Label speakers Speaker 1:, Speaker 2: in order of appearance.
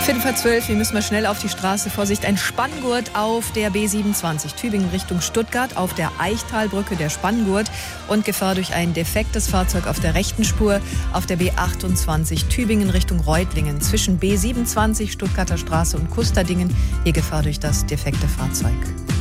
Speaker 1: 12, wir müssen mal schnell auf die Straße. Vorsicht, ein Spanngurt auf der B27, Tübingen Richtung Stuttgart, auf der Eichtalbrücke der Spanngurt und Gefahr durch ein defektes Fahrzeug auf der rechten Spur auf der B28, Tübingen Richtung Reutlingen, zwischen B27, Stuttgarter Straße und Kusterdingen, hier Gefahr durch das defekte Fahrzeug.